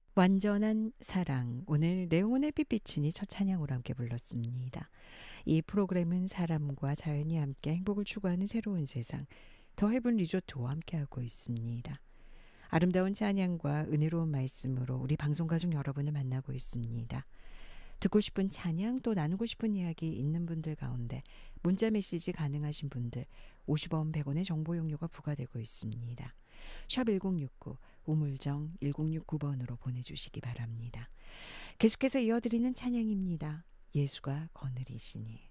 완전한 사랑. 오늘 내용은 햇빛비치니 첫 찬양으로 함께 불렀습니다. 이 프로그램은 사람과 자연이 함께 행복을 추구하는 새로운 세상, 더 헤븐 리조트와 함께하고 있습니다. 아름다운 찬양과 은혜로운 말씀으로 우리 방송가족 여러분을 만나고 있습니다. 듣고 싶은 찬양 또 나누고 싶은 이야기 있는 분들 가운데 문자 메시지 가능하신 분들 50원 100원의 정보 용료가 부과되고 있습니다. 샵 1069 우물정 1069번으로 보내주시기 바랍니다. 계속해서 이어드리는 찬양입니다. 예수가 거느리시니.